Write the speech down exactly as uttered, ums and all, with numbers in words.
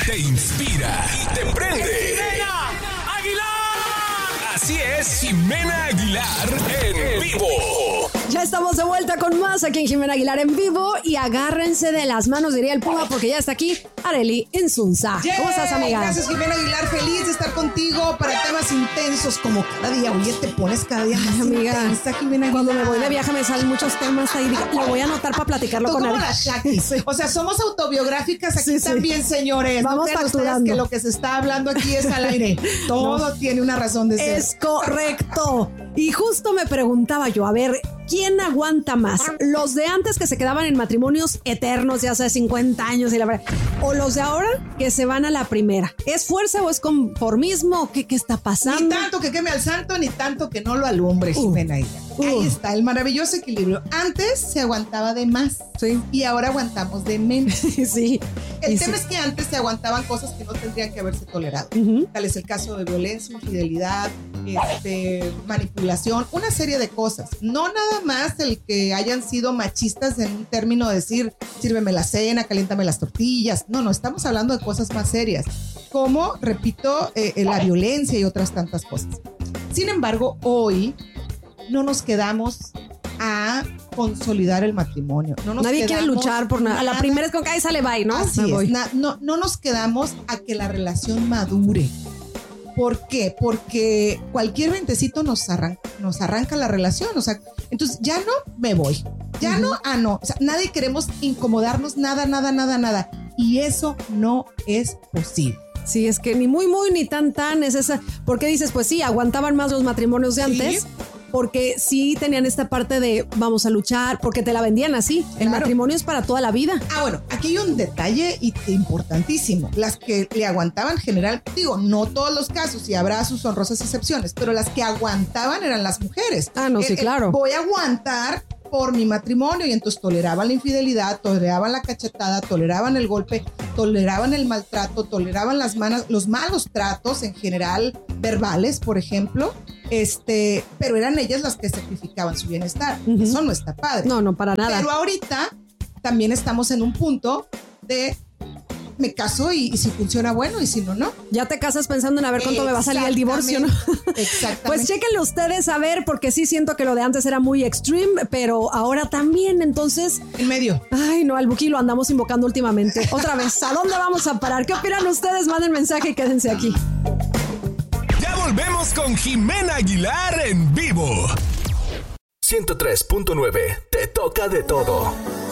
te inspira y te prende. ¡Jimena Aguilar! Así es, Jimena Aguilar en vivo. Ya estamos de vuelta con más aquí en Jimena Aguilar en vivo y agárrense de las manos, diría el Puma, porque ya está aquí Arely Insunza. Yeah. ¿Cómo estás, amiga? Gracias, Jimena Aguilar, feliz de estar contigo para temas intensos como cada día. Oye, te pones cada día más Ay, amiga, intensa, Jimena Aguilar. Cuando me voy de viaje me salen muchos temas ahí, lo voy a anotar para platicarlo Tú con como Arely. la Shakis. Sí. O sea, somos autobiográficas aquí Sí, sí. también, señores. Vamos no facturando. que lo que se está hablando aquí es al aire. Todo no. tiene una razón de ser. Es correcto. Y justo me preguntaba yo, a ver, ¿quién aguanta más? ¿Los de antes que se quedaban en matrimonios eternos de hace cincuenta años y la verdad, o los de ahora que se van a la primera? ¿Es fuerza o es conformismo? ¿Qué, qué está pasando? Ni tanto que queme al santo, ni tanto que no lo alumbre, Uh, Jimena Aguilar. uh. Ahí está el maravilloso equilibrio. Antes se aguantaba de más, Sí. y ahora aguantamos de menos. Sí. El Y tema sí. es que antes se aguantaban cosas que no tendrían que haberse tolerado. Uh-huh. Tal es el caso de violencia, infidelidad, este, manipulación, una serie de cosas. No nada más el que hayan sido machistas en un término de decir, sírveme la cena, caliéntame las tortillas. No, no, estamos hablando de cosas más serias, como, repito, eh, la violencia y otras tantas cosas. Sin embargo, hoy no nos quedamos a consolidar el matrimonio. No nos Nadie quiere quedamos luchar por nada. A la primera es con que ahí sale bye, ¿no? Así Me es. voy. Na- no, no nos quedamos a que la relación madure. ¿Por qué? Porque cualquier ventecito nos arranca, nos arranca la relación. O sea, entonces ya no me voy. Ya Uh-huh. no, ah, no. O sea, nadie queremos incomodarnos, nada, nada, nada, nada. Y eso no es posible. Sí, es que ni muy, muy, ni tan, tan es esa. Porque dices, pues sí, aguantaban más los matrimonios de antes. Sí. Porque sí tenían esta parte de vamos a luchar, porque te la vendían así. El Claro. matrimonio es para toda la vida. Ah, bueno, aquí hay un detalle y- importantísimo. Las que le aguantaban general, digo, no todos los casos y habrá sus honrosas excepciones, pero las que aguantaban eran las mujeres. Ah, no, sí, Eh, eh, claro. Voy a aguantar por mi matrimonio y entonces toleraban la infidelidad, toleraban la cachetada, toleraban el golpe, toleraban el maltrato, toleraban las manos, los malos tratos en general, verbales, por ejemplo. Este, pero eran ellas las que sacrificaban su bienestar. Uh-huh. Eso no está padre. No, no, para nada. Pero ahorita también estamos en un punto de me caso y, y si funciona bueno y si no, no. Ya te casas pensando en a ver cuánto me va a salir el divorcio, ¿no? Exactamente. Pues chéquenlo ustedes a ver, porque sí siento que lo de antes era muy extreme, pero ahora también, entonces... En medio. Ay, no, al Buki lo andamos invocando últimamente. Otra vez, ¿a dónde vamos a parar? ¿Qué opinan ustedes? Manden mensaje y quédense aquí. Ya volvemos con Jimena Aguilar en vivo. ciento tres punto nueve, te toca de todo.